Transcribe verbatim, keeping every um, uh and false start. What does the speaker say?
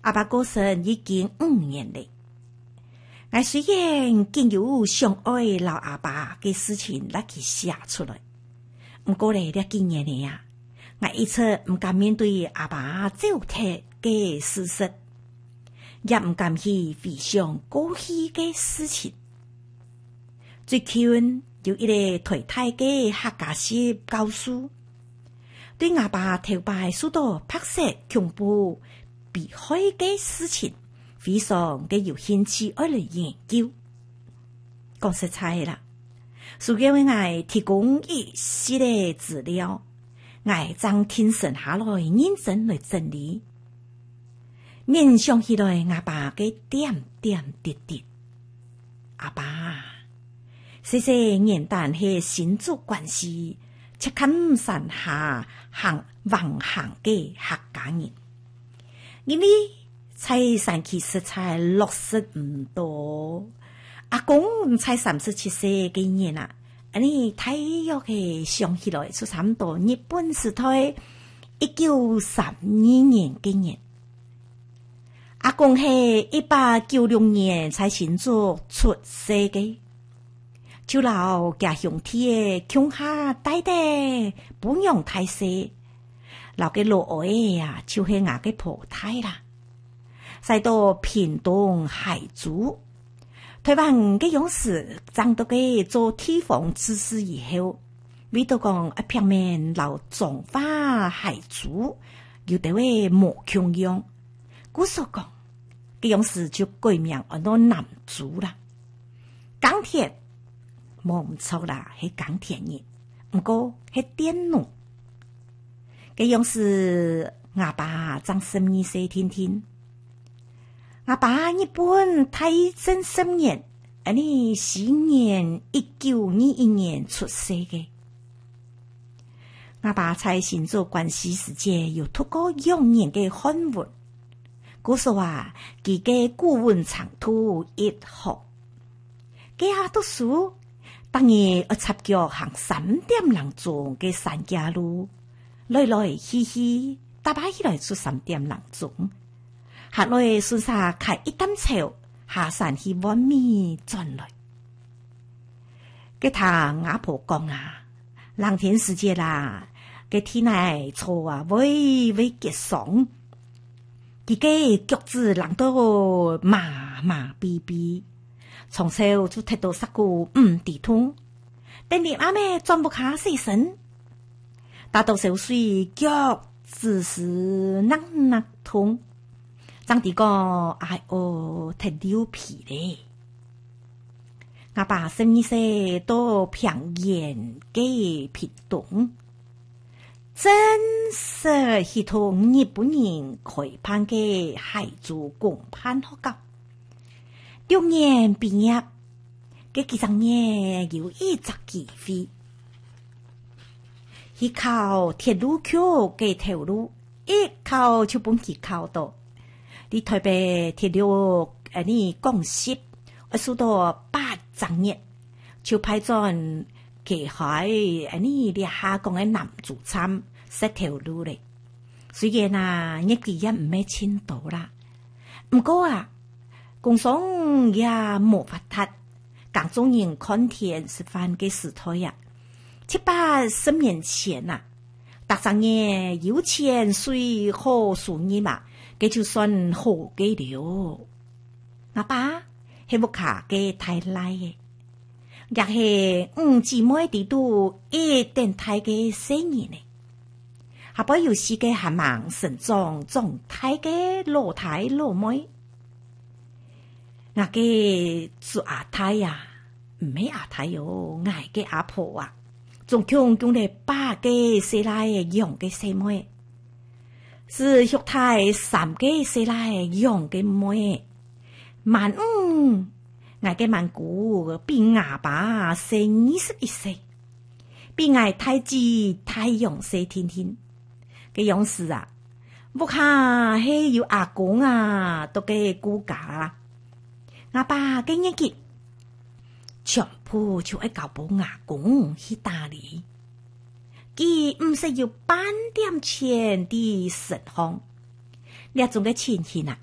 阿爸过身已经五年了。我虽然经有相爱老阿爸嘅事情来去写出来，不过咧，呢几年嚟啊，我一直唔敢面对阿爸走脱嘅事实，也唔敢去回想过去嘅事情。最近有一个退太嘅客家师教书，对阿爸头摆许多拍摄恐怖被害嘅事情非常嘅有兴趣爱嚟研究。讲实在啦，所以为我提供一系列资料，我将听审下来认真来整理，面想起来阿爸嘅点点滴滴。阿爸细细年代系亲族关系切襟山下行橫行嘅客家人，因為才三七十才六十唔多，阿公才三十七歲嘅年啊，安尼大約係想起來就差唔多日本時代一九三二年嘅年，阿公係一八九六年才親族出世嘅。就老家鄉體嘅鄉下帶得不用太細，老嘅老愛啊，就係我嘅婆太啦。再到屏東海珠，台灣嘅勇士爭到嘅做地方知識以後，為到講一片面老彰化海珠，有啲位冇窮樣，故所講嘅勇士就改名按到南族啦。鋼鐵冇唔錯啦，係鋼鐵人，唔過係電腦。嘅樣是阿爸爭十二歲天天，阿爸日本太真十年，而你四年一九二一年出世嘅。阿爸在新做關係時節有讀過兩年嘅漢文，故說話佢嘅古文長途一學，佢下讀書。當然我插腳行三點零鐘嘅山家路，來來去去，打擺起來出三點零鐘，下來順沙開一擔草，下山去碗米轉來。佢他阿婆講啊，冷天時節啦，佢天內錯啊，微微結霜，佢嘅腳趾冷到麻麻痹痹。從小就睇到十個唔地痛，但你阿妹轉不下死神，大到小歲腳只是冷冷痛，長地講哎哦睇溜皮咧。阿爸十二歲到平原嘅屏東，真是一同日本人開辦嘅海珠公辦學校。六年畢業，嘅幾張年有一隻機會，去考鐵路橋嘅頭路，一考就本去考到。你台北鐵路誒你講習，我數到八張年，就派轉嘅海誒你啲下講嘅南竹參識頭路咧。雖然啊，日記也唔係簽到啦，唔過啊。工商也冇法達，港中人看天食飯嘅時代呀，七八十年前啊，大上嘢有錢水好數年嘛，佢就算好嘅了。阿爸係木卡嘅太奶嘅，也係五姊妹啲都一定太嘅四年呢，下擺有時嘅係忙成長狀態嘅老太老妹。我嘅做阿太呀，唔係阿太喲，我嘅阿婆啊，仲強強嚟八個細奶養嘅細妹，是學太三個細奶養嘅妹，萬五，我嘅萬姑比阿爸細二十一歲，比我太子太陽細天天嘅樣式啊，屋下係有阿公啊，都嘅顧家。阿爸嘅日記，全部就係交俾阿公去打理，佢唔使要半點錢的神行，呢種嘅情形啊，